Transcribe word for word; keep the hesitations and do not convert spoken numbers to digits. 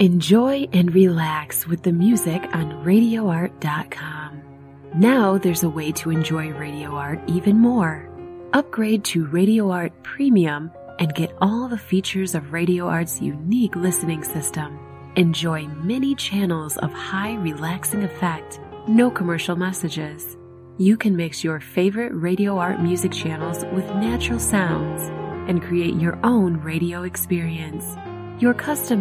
Enjoy and relax with the music on radio art dot com. Now there's a way to enjoy Radio Art even more. Upgrade to Radio Art Premium and get all the features of Radio Art's unique listening system. Enjoy many channels of high relaxing effect, no commercial messages. You can mix your favorite Radio Art music channels with natural sounds and create your own radio experience. Your custom